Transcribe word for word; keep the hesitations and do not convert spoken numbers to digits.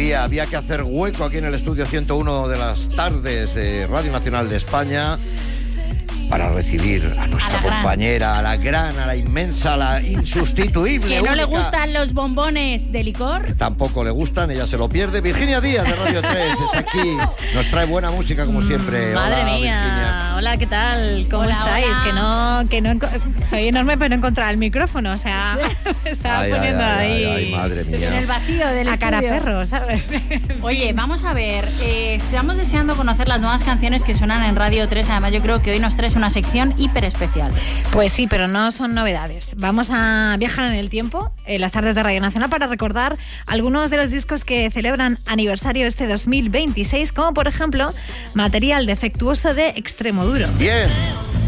día, había que hacer hueco aquí en el estudio ciento uno de las tardes de Radio Nacional de España para recibir a nuestra a compañera, a la gran, a la inmensa, a la insustituible. Que no única, le gustan los bombones de licor. que tampoco le gustan, ella se lo pierde. Virginia Díaz de Radio tres está aquí, nos trae buena música como siempre. Madre Hola, mía, Virginia. hola, ¿qué tal? ¿Cómo Hola, estáis? hola. Que no, que no, enco- soy enorme pero no encontrar el micrófono, o sea, me estaba Ay, poniendo ay, ay, ahí ay, ay, madre mía. En el vacío del a cara estudio. perro, ¿sabes? Oye, vamos a ver, eh, estamos deseando conocer las nuevas canciones que suenan en Radio tres. Además, yo creo que hoy nos traes una sección hiper especial. Pues sí, pero no son novedades. Vamos a viajar en el tiempo, en las tardes de Radio Nacional, para recordar algunos de los discos que celebran aniversario este dos mil veintiséis, como por ejemplo Material Defectuoso de Extremoduro. Bien.